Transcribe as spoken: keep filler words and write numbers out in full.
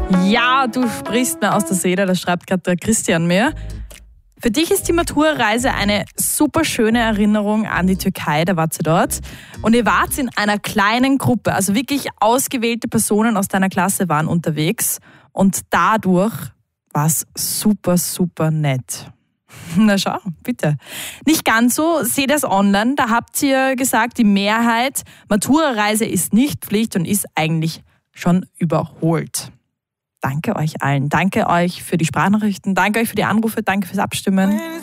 Ja, du sprichst mir aus der Seele, das schreibt gerade der Christian mir. Für dich ist die Matura-Reise eine super schöne Erinnerung an die Türkei, da wart ihr dort. Und ihr wart in einer kleinen Gruppe, also wirklich ausgewählte Personen aus deiner Klasse waren unterwegs. Und dadurch war es super, super nett. Na schau, bitte. Nicht ganz so, seht das online. Da habt ihr gesagt, die Mehrheit, Matura-Reise ist nicht Pflicht und ist eigentlich schon überholt. Danke euch allen. Danke euch für die Sprachnachrichten. Danke euch für die Anrufe. Danke fürs Abstimmen.